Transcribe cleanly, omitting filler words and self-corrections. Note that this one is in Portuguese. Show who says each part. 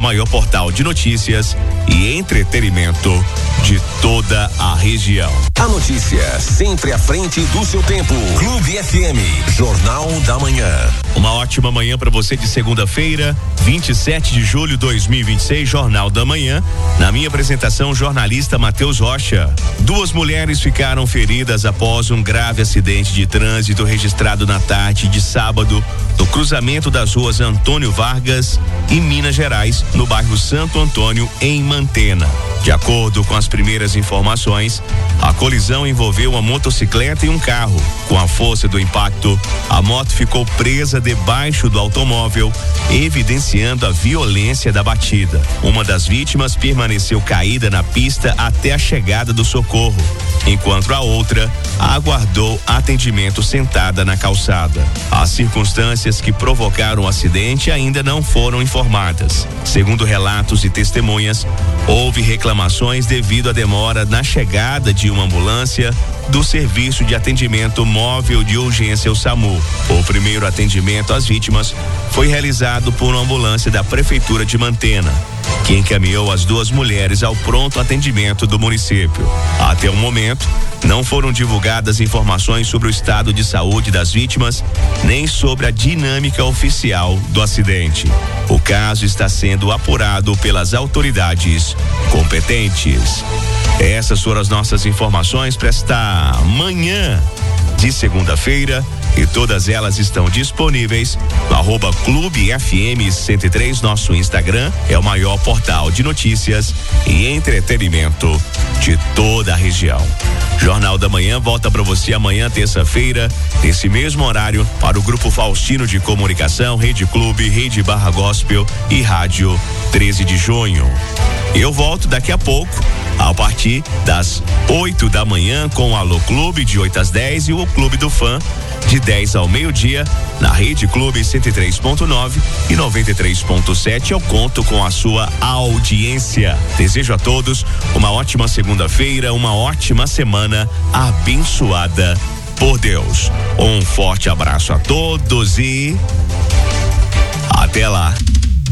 Speaker 1: maior portal de notícias e entretenimento de toda a região.
Speaker 2: A notícia sempre à frente do seu tempo. Clube FM, Jornal da Manhã.
Speaker 1: Uma ótima manhã para você de segunda-feira, 27 de julho de 2026, Jornal da Manhã. Na minha apresentação, jornalista Matheus Rocha. 2 mulheres ficaram feridas após um grave acidente de trânsito registrado na tarde de sábado no cruzamento das ruas Antônio Vargas e Minas Gerais, no bairro Santo Antônio, em Mantena. De acordo com as primeiras informações, a colisão envolveu uma motocicleta e um carro. Com a força do impacto, a moto ficou presa debaixo do automóvel, evidenciando a violência da batida. Uma das vítimas permaneceu caída na pista até a chegada do socorro, enquanto a outra aguardou atendimento sentada na calçada. As circunstâncias que provocaram o acidente ainda não foram informadas. Segundo relatos e testemunhas, houve reclamações devido à demora na chegada de uma ambulância do Serviço de Atendimento Móvel de Urgência, o SAMU. O primeiro atendimento às vítimas foi realizado por uma ambulância da Prefeitura de Mantena, que encaminhou as 2 mulheres ao pronto atendimento do município. Até o momento, não foram divulgadas informações sobre o estado de saúde das vítimas, nem sobre a dinâmica oficial do acidente. O caso está sendo apurado pelas autoridades competentes. Essas foram as nossas informações para esta manhã de segunda-feira, e todas elas estão disponíveis no @Clube FM 103, nosso Instagram, é o maior portal de notícias e entretenimento de toda a região. Jornal da Manhã volta para você amanhã, terça-feira, nesse mesmo horário, para o Grupo Faustino de Comunicação, Rede Clube, Rede Barra Gospel e Rádio 13 de Junho. Eu volto daqui a pouco, a partir das 8 da manhã, com o Alô Clube de 8 às 10 e o Clube do Fã de 10 ao meio-dia, na Rede Clube 103.9 e 93.7. Eu conto com a sua audiência. Desejo a todos uma ótima segunda-feira, uma ótima semana abençoada por Deus. Um forte abraço a todos e até lá.